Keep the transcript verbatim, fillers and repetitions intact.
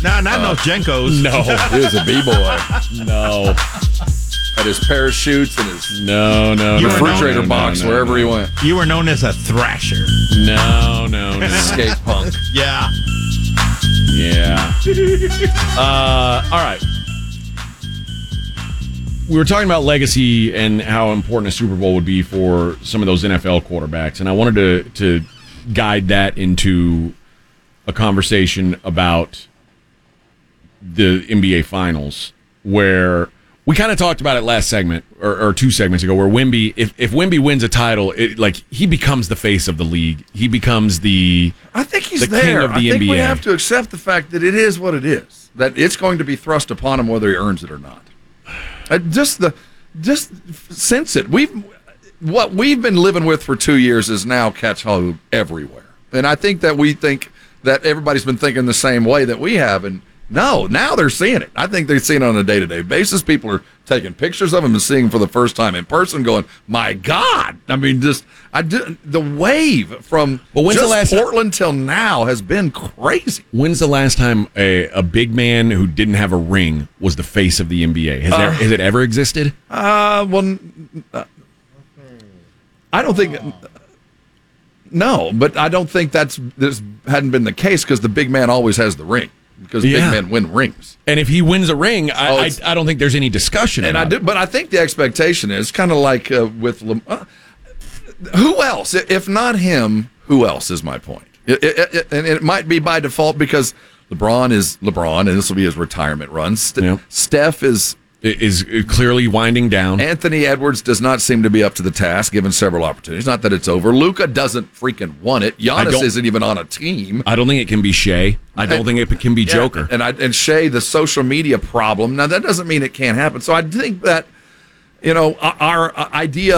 No, not uh, no Jenkos. No. He was a B-boy. No. Had his parachutes and his no, no, you no, refrigerator no, box no, no, wherever no. he went. You were known as a thrasher. No, no, no. Skate punk. Yeah. Yeah. Uh, all right. We were talking about legacy and how important a Super Bowl would be for some of those N F L quarterbacks, and I wanted to to guide that into a conversation about the N B A Finals, where we kind of talked about it last segment or, or two segments ago, where Wemby, if if Wemby wins a title, it, like he becomes the face of the league. He becomes the I think he's the there. king of the I think N B A. we have to accept the fact that it is what it is. That it's going to be thrust upon him whether he earns it or not. Uh, just the just sense it. We've what we've been living with for two years is now catch hold everywhere, and I think that we think that everybody's been thinking the same way that we have, and. No, now they're seeing it. I think they're seeing it on a day-to-day basis. People are taking pictures of him and seeing him for the first time in person going, my God. I mean, just I do, the wave from well, when's just the last Portland till now has been crazy. When's the last time a, a big man who didn't have a ring was the face of the N B A? Has, there, Uh, has it ever existed? Uh, well, uh, I don't think... No, but I don't think that's this hadn't been the case because the big man always has the ring. Because yeah. big men win rings, and if he wins a ring, I, oh, I, I don't think there's any discussion. And about I do, it. but I think the expectation is kind of like uh, with uh, who else, if not him, who else is my point? It, it, it, and it might be by default because LeBron is LeBron, and this will be his retirement run. St- yeah. Steph is. Is clearly winding down. Anthony Edwards does not seem to be up to the task, given several opportunities. Not that it's over. Luka doesn't freaking want it. Giannis isn't even on a team. I don't think it can be Shea. I don't think it can be yeah, Joker. And I, and Shea, the social media problem. Now, that doesn't mean it can't happen. So I think that, you know, our, our idea